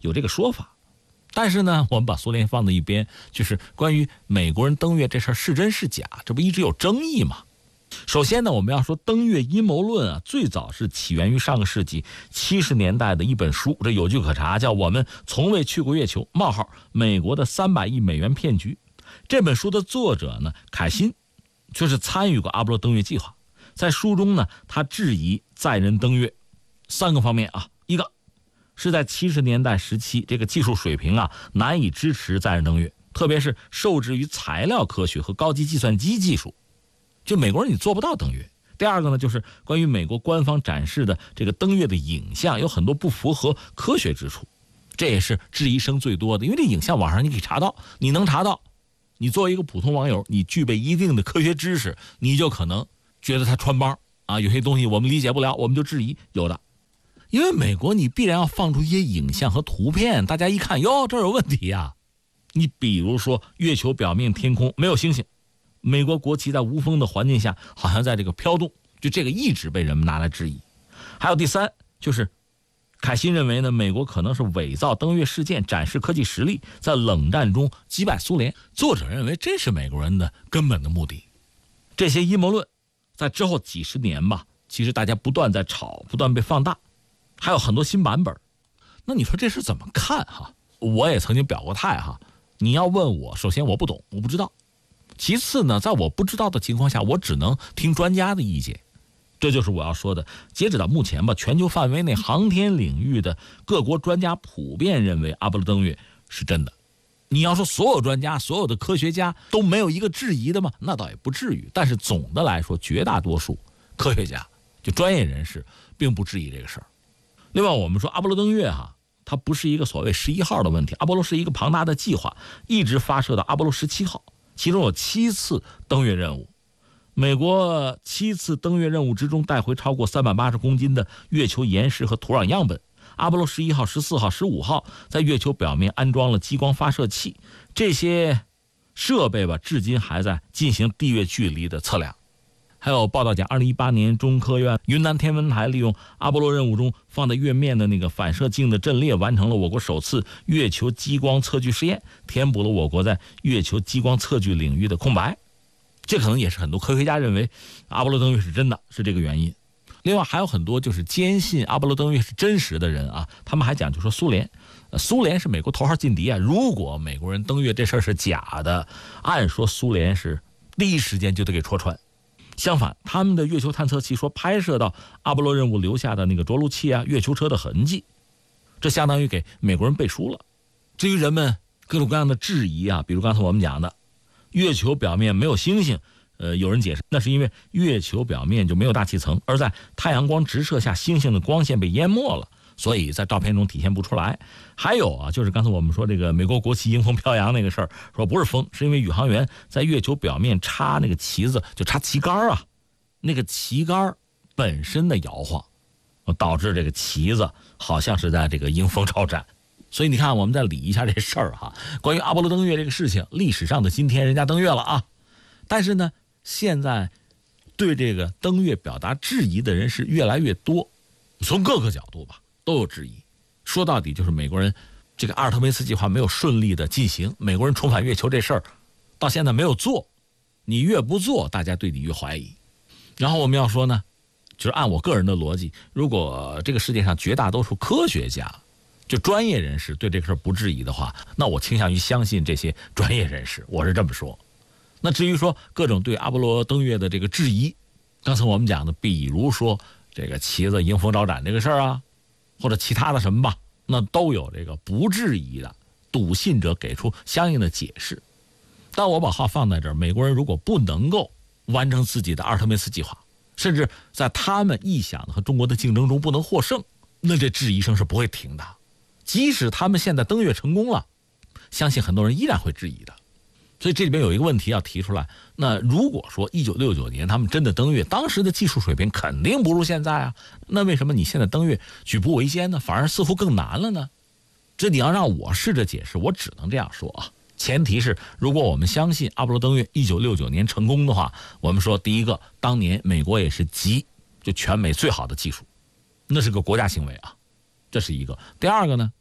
有这个说法。但是呢，我们把苏联放在一边，就是关于美国人登月这事儿是真是假，这不一直有争议吗？首先呢，我们要说登月阴谋论啊，最早是起源于上个世纪70年代的一本书，这有据可查，叫《我们从未去过月球：美国的300亿美元骗局》。这本书的作者呢，凯辛，就是参与过阿波罗登月计划。在书中呢，他质疑载人登月3个方面啊，一个是在70年代时期，这个技术水平啊难以支持载人登月，特别是受制于材料科学和高级计算机技术，就美国人你做不到登月。第二个呢，就是关于美国官方展示的这个登月的影像有很多不符合科学之处，这也是质疑声最多的。因为这影像网上你可以查到，你能查到，你作为一个普通网友，你具备一定的科学知识，你就可能觉得他穿帮啊，有些东西我们理解不了，我们就质疑有的。因为美国你必然要放出一些影像和图片，大家一看，哟，这有问题呀。你比如说月球表面天空没有星星，美国国旗在无风的环境下好像在这个飘动，就这个一直被人们拿来质疑。还有第三，就是凯辛认为呢，美国可能是伪造登月事件，展示科技实力，在冷战中击败苏联。作者认为这是美国人的根本的目的。这些阴谋论在之后几十年吧，其实大家不断在炒，不断被放大，还有很多新版本。那你说这是怎么看哈？我也曾经表过态哈。你要问我，首先我不懂，我不知道。其次呢，在我不知道的情况下，我只能听专家的意见。这就是我要说的。截止到目前吧，全球范围内航天领域的各国专家普遍认为阿波罗登月是真的。你要说所有专家、所有的科学家都没有一个质疑的吗？那倒也不至于。但是总的来说，绝大多数科学家就专业人士并不质疑这个事儿。另外，我们说阿波罗登月哈，它不是一个所谓11号的问题。阿波罗是一个庞大的计划，一直发射到阿波罗17号，其中有7次登月任务。美国7次登月任务之中带回超过380公斤的月球岩石和土壤样本。阿波罗11号、14号、15号在月球表面安装了激光发射器，这些设备吧，至今还在进行地月距离的测量。还有报道讲，2018年中科院云南天文台利用阿波罗任务中放在月面的那个反射镜的阵列，完成了我国首次月球激光测距试验，填补了我国在月球激光测距领域的空白。这可能也是很多科学家认为阿波罗登月是真的，是这个原因。另外还有很多就是坚信阿波罗登月是真实的人啊，他们还讲就说苏联是美国头号劲敌啊，如果美国人登月这事儿是假的，按说苏联是第一时间就得给戳穿。相反，他们的月球探测器说拍摄到阿波罗任务留下的那个着陆器啊、月球车的痕迹，这相当于给美国人背书了。至于人们各种各样的质疑啊，比如刚才我们讲的月球表面没有星星，有人解释那是因为月球表面就没有大气层，而在太阳光直射下，星星的光线被淹没了，所以在照片中体现不出来。还有啊，就是刚才我们说这个美国国旗迎风飘扬那个事儿，说不是风，是因为宇航员在月球表面插那个旗子，就插旗杆啊，那个旗杆本身的摇晃，导致这个旗子好像是在这个迎风招展。所以你看，我们再理一下这事儿哈。关于阿波罗登月这个事情，历史上的今天人家登月了啊，但是呢，现在对这个登月表达质疑的人是越来越多，从各个角度吧都有质疑。说到底就是美国人这个阿尔特梅斯计划没有顺利的进行，美国人重返月球这事儿到现在没有做，你越不做，大家对你越怀疑。然后我们要说呢，就是按我个人的逻辑，如果这个世界上绝大多数科学家就专业人士对这个事儿不质疑的话，那我倾向于相信这些专业人士，我是这么说。那至于说各种对阿波罗登月的这个质疑，刚才我们讲的，比如说这个旗子迎风招展这个事儿啊，或者其他的什么吧，那都有这个不质疑的笃信者给出相应的解释。但我把话放在这儿，美国人如果不能够完成自己的阿尔特梅斯计划，甚至在他们臆想的和中国的竞争中不能获胜，那这质疑声是不会停的。即使他们现在登月成功了，相信很多人依然会质疑的。所以这里边有一个问题要提出来，那如果说1969年他们真的登月，当时的技术水平肯定不如现在啊，那为什么你现在登月举步维艰呢？反而似乎更难了呢？这你要让我试着解释，我只能这样说啊。前提是如果我们相信阿波罗登月1969年成功的话，我们说第一个，当年美国也是就全美最好的技术，那是个国家行为啊，这是一个。第二个呢，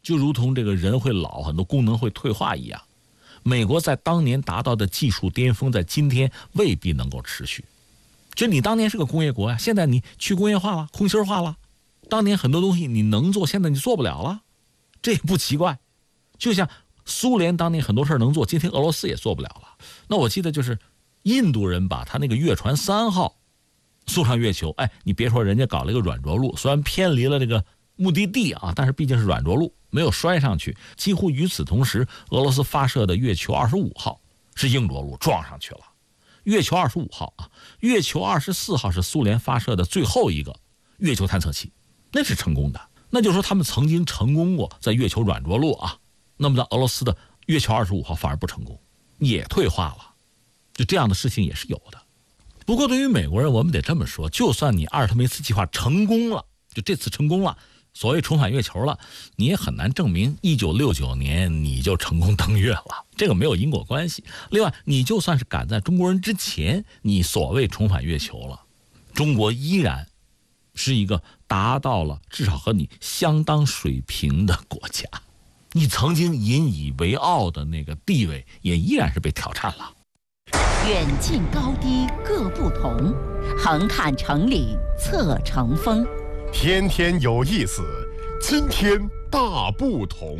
就如同这个人会老，很多功能会退化一样。美国在当年达到的技术巅峰，在今天未必能够持续。就你当年是个工业国呀，现在你去工业化了，空心化了，当年很多东西你能做，现在你做不了了，这也不奇怪。就像苏联当年很多事能做，今天俄罗斯也做不了了。那我记得就是印度人把他那个月船3号送上月球，你别说人家搞了一个软着陆，虽然偏离了这个目的地啊，但是毕竟是软着陆，没有摔上去。几乎与此同时，俄罗斯发射的月球25号是硬着陆撞上去了。月球25号啊，月球24号是苏联发射的最后一个月球探测器，那是成功的。那就是说他们曾经成功过在月球软着陆啊。那么在俄罗斯的月球25号反而不成功，也退化了。就这样的事情也是有的。不过对于美国人，我们得这么说，就算你阿尔特弥斯计划成功了，就这次成功了，所谓重返月球了，你也很难证明1969年你就成功登月了，这个没有因果关系。另外，你就算是赶在中国人之前，你所谓重返月球了，中国依然是一个达到了至少和你相当水平的国家，你曾经引以为傲的那个地位也依然是被挑战了。 远近高低各不同，横看成岭侧成峰。 天天有意思，今天大不同。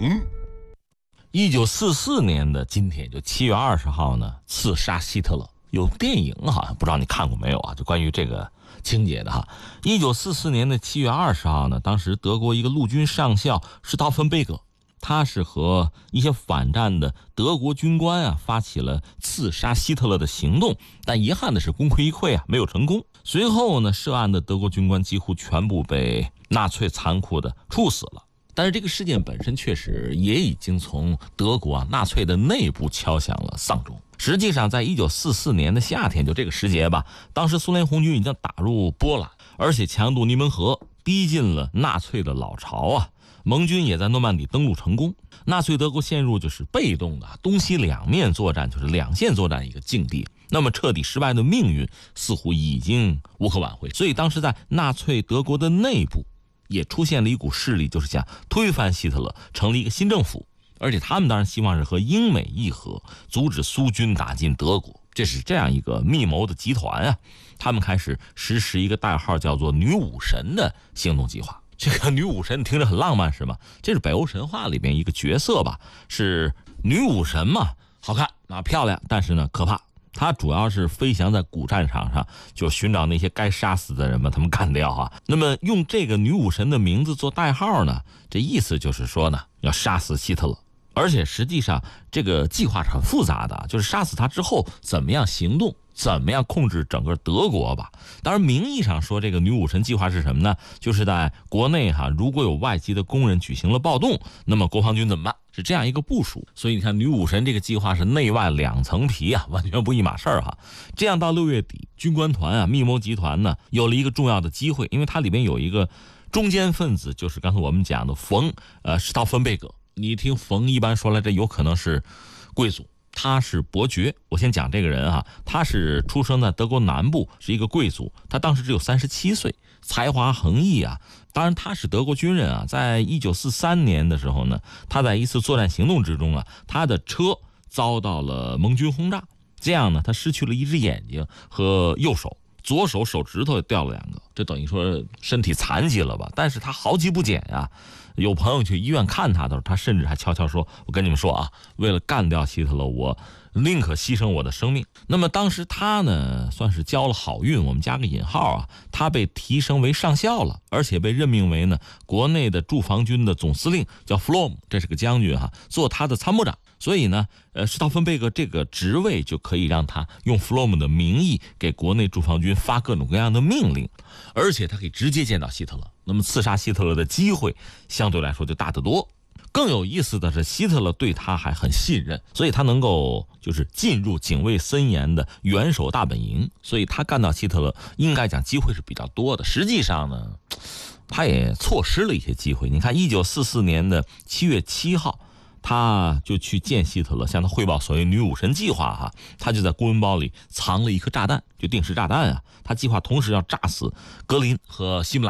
1944年的今天，就7月20号呢，刺杀希特勒。有电影好像不知道你看过没有啊？就关于这个情节的哈。1944年的7月20号呢，当时德国一个陆军上校施陶芬贝格，他是和一些反战的德国军官啊发起了刺杀希特勒的行动，但遗憾的是功亏一篑啊，没有成功。随后呢，涉案的德国军官几乎全部被纳粹残酷的处死了。但是这个事件本身确实也已经从德国纳粹的内部敲响了丧钟。实际上在1944年的夏天，就这个时节吧，当时苏联红军已经打入波兰，而且强渡尼门河，逼近了纳粹的老巢啊。盟军也在诺曼底登陆成功，纳粹德国陷入就是被动的东西两面作战，就是两线作战一个境地。那么彻底失败的命运似乎已经无可挽回，所以当时在纳粹德国的内部也出现了一股势力，就是想推翻希特勒，成立一个新政府。而且他们当然希望是和英美议和，阻止苏军打进德国。这是这样一个密谋的集团啊，他们开始实施一个代号叫做女武神的行动计划。这个女武神听着很浪漫是吗？这是北欧神话里边一个角色吧，是女武神嘛，好看啊，漂亮，但是呢可怕。她主要是飞翔在古战场上，就寻找那些该杀死的人嘛，他们干掉啊。那么用这个女武神的名字做代号呢，这意思就是说呢，要杀死希特勒。而且实际上这个计划是很复杂的，就是杀死他之后怎么样行动，怎么样控制整个德国吧。当然名义上说这个女武神计划是什么呢？就是在国内如果有外籍的工人举行了暴动，那么国防军怎么办？是这样一个部署。所以你看女武神这个计划是内外两层皮啊，完全不一码事哈。这样到6月底，军官团密谋集团呢有了一个重要的机会，因为它里边有一个中间分子，就是刚才我们讲的施陶芬贝格。你一听冯，一般说来这有可能是贵族，他是伯爵。我先讲这个人他是出生在德国南部，是一个贵族，他当时只有37岁，才华横溢啊。当然他是德国军人啊，在1943年的时候呢，他在一次作战行动之中他的车遭到了盟军轰炸，这样呢他失去了一只眼睛和右手，左手手指头也掉了2个，这等于说身体残疾了吧。但是他豪气不减啊，有朋友去医院看他的时候，他甚至还悄悄说，我跟你们说啊，为了干掉希特勒，我宁可牺牲我的生命。那么当时他呢算是交了好运，我们加个引号他被提升为上校了，而且被任命为呢国内的驻防军的总司令，叫弗洛姆，这是个将军做他的参谋长。所以呢施陶芬贝格这个职位就可以让他用弗洛姆的名义给国内驻防军发各种各样的命令，而且他可以直接见到希特勒，那么刺杀希特勒的机会相对来说就大得多。更有意思的是，希特勒对他还很信任，所以他能够就是进入警卫森严的元首大本营，所以他干到希特勒应该讲机会是比较多的。实际上呢他也错失了一些机会。你看1944年的7月7号他就去见希特勒，向他汇报所谓女武神计划他就在公文包里藏了一颗炸弹，就定时炸弹他计划同时要炸死格林和希姆莱。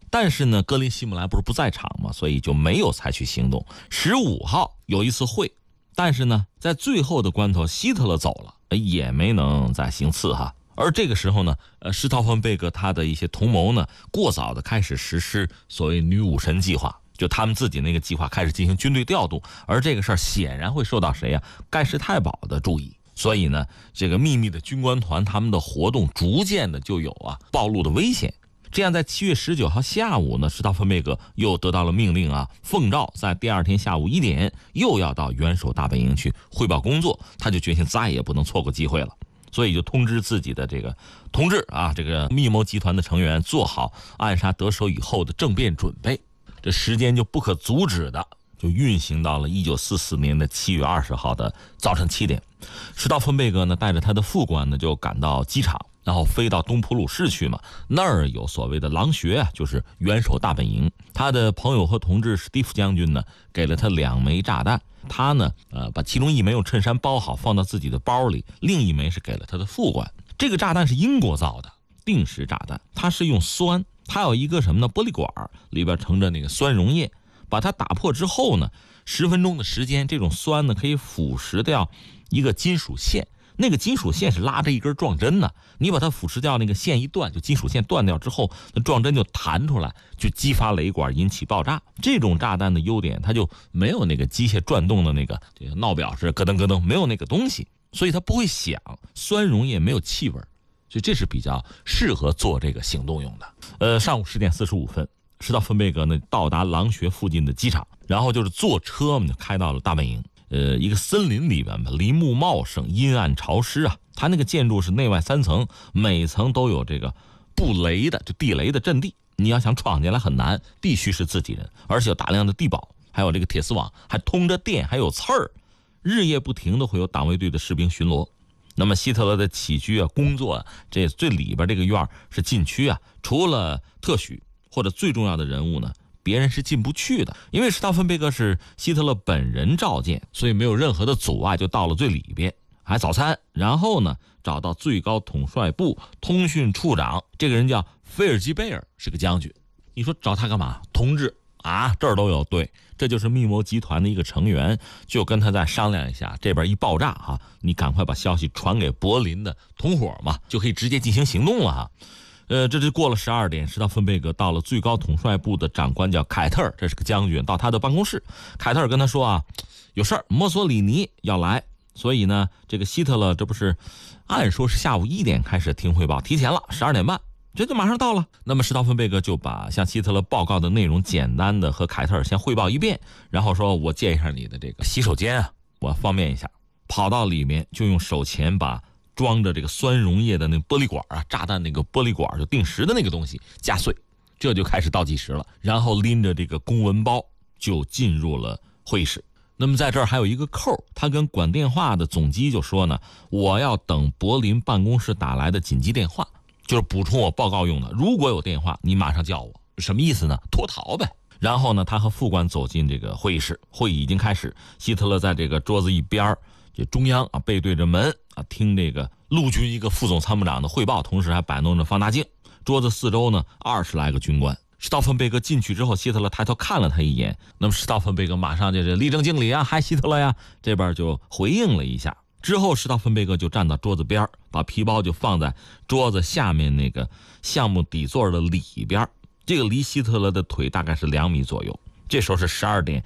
但是呢，格林希姆莱不是不在场嘛，所以就没有采取行动。15号有一次会，但是呢，在最后的关头，希特勒走了，也没能再行刺哈。而这个时候呢，施陶芬贝格他的一些同谋呢，过早的开始实施所谓女武神计划，就他们自己那个计划开始进行军队调度，而这个事儿显然会受到谁呀？盖世太保的注意。所以呢，这个秘密的军官团他们的活动逐渐的就有暴露的危险。这样在7月19号下午呢，施陶芬贝格又得到了命令奉诏在第二天下午1点又要到元首大本营去汇报工作，他就决心再也不能错过机会了。所以就通知自己的这个同志这个密谋集团的成员做好暗杀得手以后的政变准备。这时间就不可阻止的就运行到了1944年的7月20号的早晨7点。施陶芬贝格呢带着他的副官呢就赶到机场，然后飞到东普鲁士去嘛，那儿有所谓的狼穴就是元首大本营。他的朋友和同志史蒂夫将军呢给了他2枚炸弹，他呢把其中1枚用衬衫包好放到自己的包里，另1枚是给了他的副官。这个炸弹是英国造的定时炸弹，它是用酸，它有一个什么呢？玻璃管里边盛着那个酸溶液，把它打破之后呢，10分钟的时间，这种酸呢可以腐蚀掉一个金属线，那个金属线是拉着一根撞针呢，你把它腐蚀掉，那个线一断，就金属线断掉之后，那撞针就弹出来，就激发雷管引起爆炸。这种炸弹的优点，它就没有那个机械转动的那个闹表是咯噔咯噔，没有那个东西，所以它不会响，酸溶液没有气味，所以这是比较适合做这个行动用的。上午10点45分，施陶芬贝格呢到达狼穴附近的机场，然后就是坐车就开到了大本营。一个森林里面吧，林木茂盛，阴暗潮湿它那个建筑是内外3层，每层都有这个布雷的就地雷的阵地，你要想闯进来很难，必须是自己人，而且有大量的地堡，还有这个铁丝网，还通着电，还有刺儿，日夜不停的会有党卫队的士兵巡逻。那么希特勒的起居工作这最里边这个院是禁区除了特许或者最重要的人物呢，别人是进不去的。因为施陶芬贝格是希特勒本人召见，所以没有任何的阻碍，就到了最里边，还早餐，然后呢找到最高统帅部通讯处长，这个人叫菲尔基贝尔，是个将军。你说找他干嘛？同志这儿都有，对，这就是密谋集团的一个成员，就跟他再商量一下，这边一爆炸你赶快把消息传给柏林的同伙嘛，就可以直接进行行动了这就过了12点，施陶芬贝格到了最高统帅部的长官叫凯特尔，这是个将军，到他的办公室。凯特尔跟他说有事儿，墨索里尼要来，所以呢，这个希特勒这不是按说是下午1点开始听汇报，提前了12点半，这就马上到了。那么施陶芬贝格就把向希特勒报告的内容简单的和凯特尔先汇报一遍，然后说我借一下你的这个洗手间我方便一下，跑到里面就用手钳把装着这个酸溶液的那个玻璃管炸弹那个玻璃管就定时的那个东西夹碎，这就开始倒计时了，然后拎着这个公文包就进入了会议室。那么在这儿还有一个扣，他跟管电话的总机就说呢，我要等柏林办公室打来的紧急电话，就是补充我报告用的，如果有电话你马上叫我。什么意思呢？脱逃呗。然后呢，他和副官走进这个会议室，会议已经开始，希特勒在这个桌子一边这中央背对着门听这个陆军一个副总参谋长的汇报，同时还摆弄着放大镜。桌子四周呢20来个军官。施陶芬贝格进去之后，希特勒抬头看了他一眼，那么施陶芬贝格马上就是立正敬礼嗨希特勒呀，这边就回应了一下。之后施陶芬贝格就站到桌子边，把皮包就放在桌子下面那个项目底座的里边，这个离希特勒的腿大概是2米左右。这时候是12点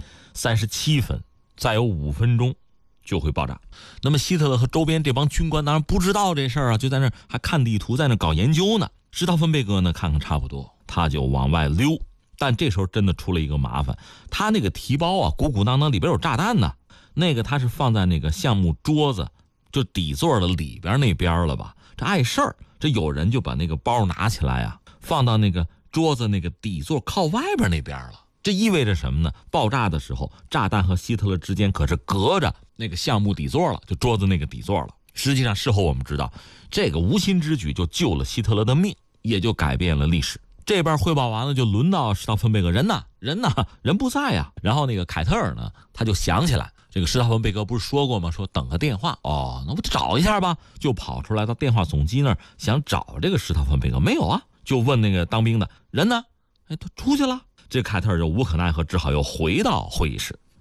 37分，再有5分钟就会爆炸。那么希特勒和周边这帮军官当然不知道这事儿就在那还看地图，在那搞研究呢。施陶芬贝格呢看看差不多，他就往外溜。但这时候真的出了一个麻烦，他那个提包鼓鼓囊囊里边有炸弹呢，那个他是放在那个项目桌子就底座的里边那边了吧，这碍事儿，这有人就把那个包拿起来放到那个桌子那个底座靠外边那边了。这意味着什么呢？爆炸的时候炸弹和希特勒之间可是隔着那个项目底座了，就桌子那个底座了。实际上事后我们知道，这个无心之举就救了希特勒的命，也就改变了历史。这边汇报完了，就轮到施陶芬贝格，人不在然后那个凯特尔呢，他就想起来，这个施陶芬贝格不是说过吗？说等个电话那我找一下吧，就跑出来到电话总机那儿想找这个施陶芬贝格，没有就问那个当兵的人呢， 他出去了。这凯特尔就无可奈何，只好又回到会议室。